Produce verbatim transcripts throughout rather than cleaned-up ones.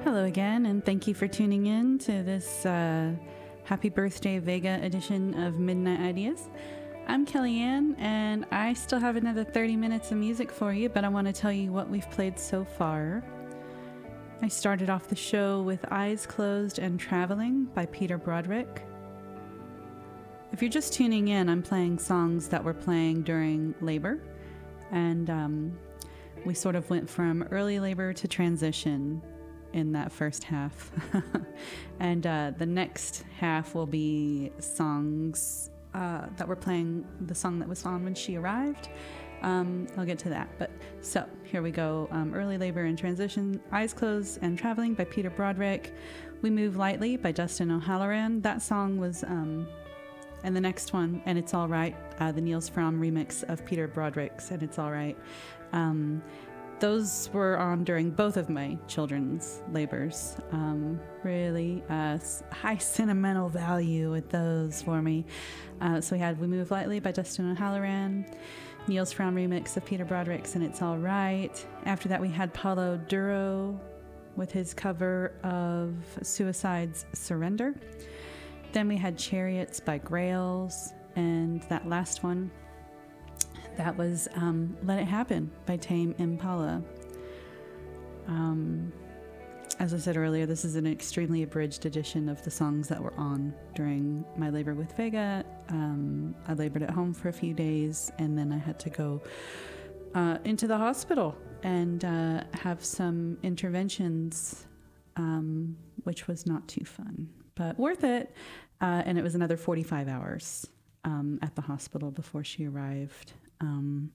Hello again, and thank you for tuning in to this uh, Happy Birthday Vega edition of Midnight Ideas. I'm Kellyanne, and I still have another thirty minutes of music for you, but I want to tell you what we've played so far. I started off the show with Eyes Closed and Traveling by Peter Broderick. If you're just tuning in, I'm playing songs that were playing during labor, and um, we sort of went from early labor to transition in that first half. And uh, the next half will be songs uh, that were playing the song that was on when she arrived. Um, I'll get to that. But so here we go. Um, early labor and transition, Eyes Closed and Traveling by Peter Broderick. We Move Lightly by Dustin O'Halloran. That song was, um, and the next one, And It's All Right, uh, the Niels Fromm remix of Peter Broderick's And It's All Right. Um, Those were on during both of my children's labors. Um, really uh, high sentimental value with those for me. Uh, so we had We Move Lightly by Dustin O'Halloran, Niels Fromm remix of Peter Broderick's And It's All Right. After that we had Paulo Duro with his cover of Suicide's Surrender. Then we had Chariots by Grails, and that last one, that was um, Let It Happen by Tame Impala. Um, as I said earlier, this is an extremely abridged edition of the songs that were on during my labor with Vega. Um, I labored at home for a few days, and then I had to go uh, into the hospital and uh, have some interventions, um, which was not too fun, but worth it. Uh, and it was another forty-five hours um, at the hospital before she arrived. Um,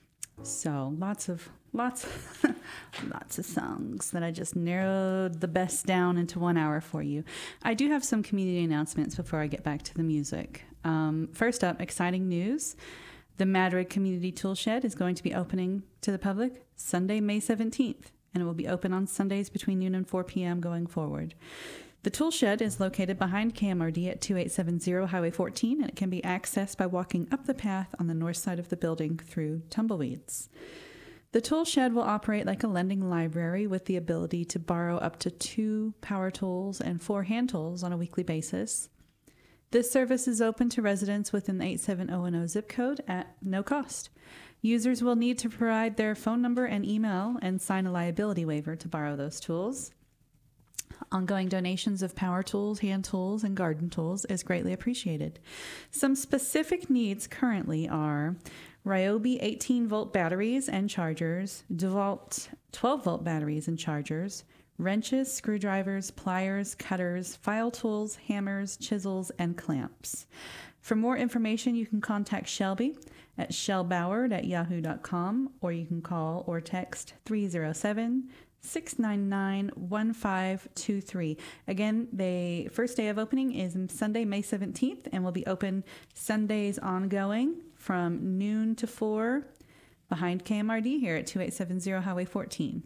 so lots of, lots, lots of songs that I just narrowed the best down into one hour for you. I do have some community announcements before I get back to the music. Um, first up, exciting news. The Madrid Community Tool Shed is going to be opening to the public Sunday, May seventeenth, and it will be open on Sundays between noon and four p.m. going forward. The tool shed is located behind K M R D at twenty-eight seventy Highway fourteen, and it can be accessed by walking up the path on the north side of the building through tumbleweeds. The tool shed will operate like a lending library with the ability to borrow up to two power tools and four hand tools on a weekly basis. This service is open to residents within the eight seven zero one zero zip code at no cost. Users will need to provide their phone number and email and sign a liability waiver to borrow those tools. Ongoing donations of power tools, hand tools, and garden tools is greatly appreciated. Some specific needs currently are Ryobi eighteen volt batteries and chargers, DeWalt twelve volt batteries and chargers, wrenches, screwdrivers, pliers, cutters, file tools, hammers, chisels, and clamps. For more information, you can contact Shelby at shellboward at yahoo dot com, or you can call or text three oh seven, six nine nine, one five two three. Again, the first day of opening is Sunday, May seventeenth, and will be open Sundays ongoing from noon to four behind K M R D here at twenty-eight seventy Highway fourteen.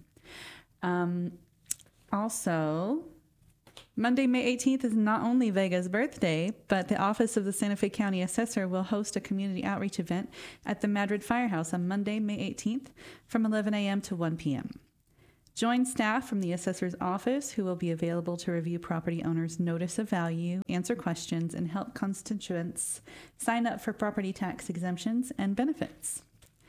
Um, also, Monday, May eighteenth is not only Vega's birthday, but the Office of the Santa Fe County Assessor will host a community outreach event at the Madrid Firehouse on Monday, May eighteenth from eleven a.m. to one p.m. Join staff from the assessor's office who will be available to review property owners' notice of value, answer questions, and help constituents sign up for property tax exemptions and benefits.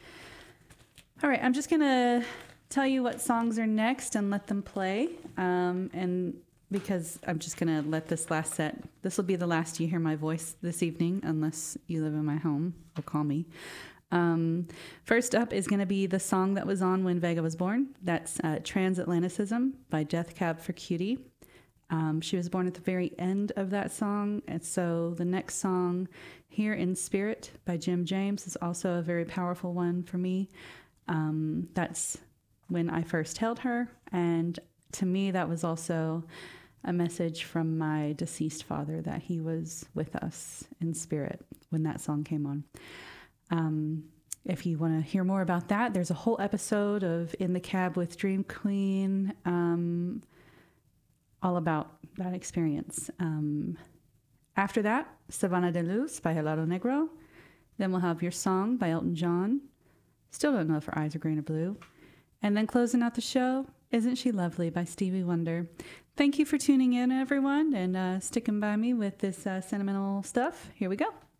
All right, I'm just going to tell you what songs are next and let them play. Um, and because I'm just going to let this last set, this will be the last you hear my voice this evening, unless you live in my home or call me. Um, first up is going to be the song that was on when Vega was born. That's uh, Transatlanticism by Death Cab for Cutie. Um, she was born at the very end of that song, and so the next song, Here in Spirit by Jim James, is also a very powerful one for me. Um, that's when I first held her, and to me that was also a message from my deceased father that he was with us in spirit when that song came on. Um, if you want to hear more about that, there's a whole episode of In the Cab with Dream Queen, um, all about that experience. Um, after that, Savannah de Luz by Helado Negro. Then we'll have Your Song by Elton John. Still don't know if her eyes are green or blue. And then closing out the show, Isn't She Lovely by Stevie Wonder. Thank you for tuning in, everyone, and uh, sticking by me with this uh, sentimental stuff. Here we go.